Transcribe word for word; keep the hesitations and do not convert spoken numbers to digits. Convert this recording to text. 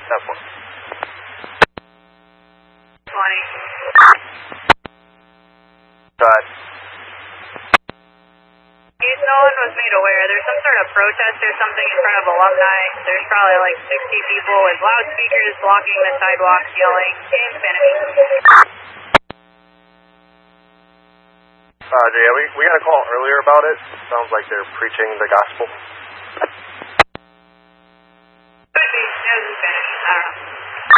That's one. twenty. Go ahead. No one was made aware. There's some sort of protest or something in front of alumni. There's probably like sixty people with loudspeakers blocking the sidewalks yelling in Spanish. Uh, yeah, we, we got a call earlier about it. Sounds like they're preaching the gospel.